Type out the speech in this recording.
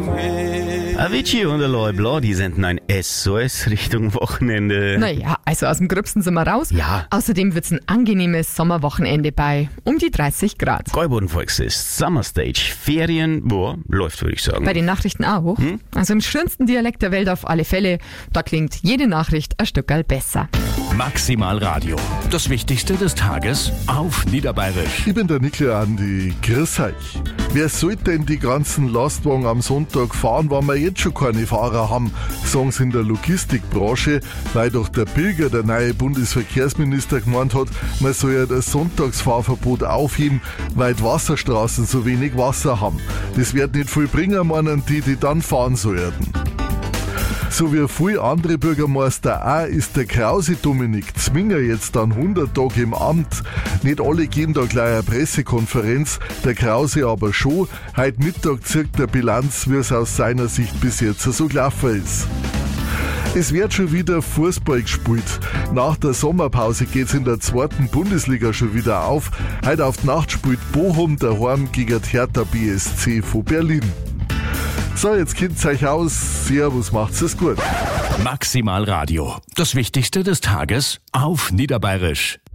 Avicii und Aloy Blau, die senden ein SOS Richtung Wochenende. Naja, also aus dem Gröbsten sind wir raus. Ja. Außerdem wird's ein angenehmes Sommerwochenende bei um die 30 Grad. Gäuboden Volksfest, Summer Stage, Ferien, boah, läuft, würde ich sagen. Bei den Nachrichten auch. Also im schönsten Dialekt der Welt auf alle Fälle. Da klingt jede Nachricht ein Stückerl besser. Maximal Radio. Das Wichtigste des Tages auf Niederbayerisch. Ich bin der Niklas Andi. Grüß euch. Wer sollte denn die ganzen Lastwagen am Sonntag fahren, wenn wir jetzt schon keine Fahrer haben, sagen sie in der Logistikbranche, weil doch der Pilger, der neue Bundesverkehrsminister, gemeint hat, man soll ja das Sonntagsfahrverbot aufheben, weil die Wasserstraßen so wenig Wasser haben. Das wird nicht viel bringen, meinen die dann fahren sollten. So wie viele andere Bürgermeister auch, ist der Krause Dominik Zwinger jetzt dann 100 Tage im Amt. Nicht alle geben da gleich eine Pressekonferenz, der Krause aber schon. Heute Mittag zirkt der Bilanz, wie es aus seiner Sicht bis jetzt so gelaufen ist. Es wird schon wieder Fußball gespielt. Nach der Sommerpause geht's in der 2. Bundesliga schon wieder auf. Heute auf die Nacht spielt Bochum daheim gegen die Hertha BSC von Berlin. So, jetzt kennt's euch aus. Servus, macht's es gut. Maximal Radio. Das Wichtigste des Tages auf Niederbayerisch.